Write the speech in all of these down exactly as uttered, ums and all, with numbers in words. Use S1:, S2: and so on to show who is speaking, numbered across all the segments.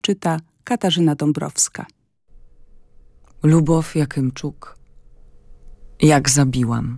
S1: Czyta Katarzyna Dąbrowska.
S2: Lubow Jakymczuk. Jak zabiłam.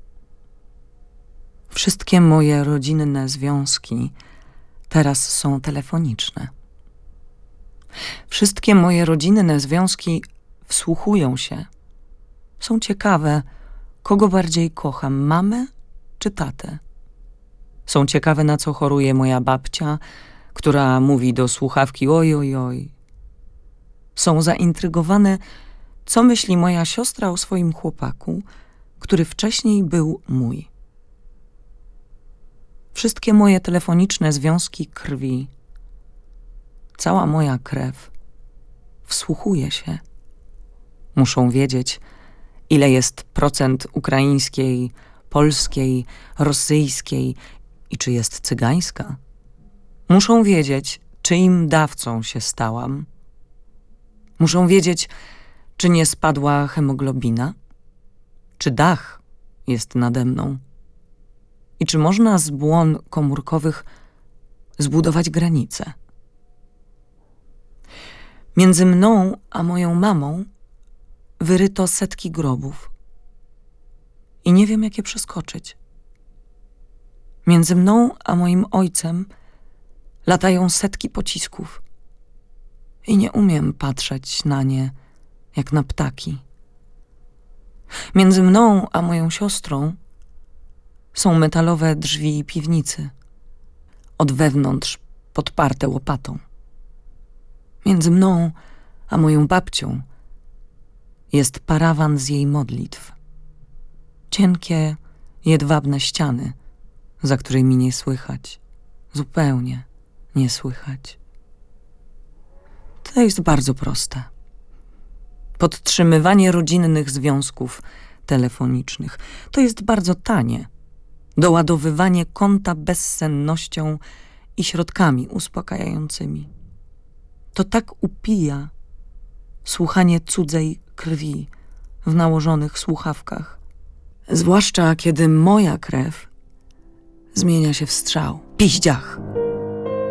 S2: Wszystkie moje rodzinne związki teraz są telefoniczne. Wszystkie moje rodzinne związki wsłuchują się. Są ciekawe, kogo bardziej kocham, mamę czy tatę. Są ciekawe, na co choruje moja babcia, która mówi do słuchawki oj, oj, oj. Są zaintrygowane, co myśli moja siostra o swoim chłopaku, który wcześniej był mój. Wszystkie moje telefoniczne związki krwi, cała moja krew wsłuchuje się. Muszą wiedzieć, ile jest procent ukraińskiej, polskiej, rosyjskiej i czy jest cygańska. Muszą wiedzieć, czyim dawcą się stałam. Muszą wiedzieć, czy nie spadła hemoglobina, czy dach jest nade mną i czy można z błon komórkowych zbudować granicę. Między mną a moją mamą wyryto setki grobów i nie wiem, jak je przeskoczyć. Między mną a moim ojcem latają setki pocisków i nie umiem patrzeć na nie jak na ptaki. Między mną a moją siostrą są metalowe drzwi piwnicy, od wewnątrz podparte łopatą. Między mną a moją babcią jest parawan z jej modlitw. Cienkie, jedwabne ściany, za którymi nie słychać, zupełnie nie słychać. To jest bardzo proste. Podtrzymywanie rodzinnych związków telefonicznych to jest bardzo tanie. Doładowywanie konta bezsennością i środkami uspokajającymi. To tak upija słuchanie cudzej krwi w nałożonych słuchawkach. Zwłaszcza kiedy moja krew zmienia się w strzał. Piździach!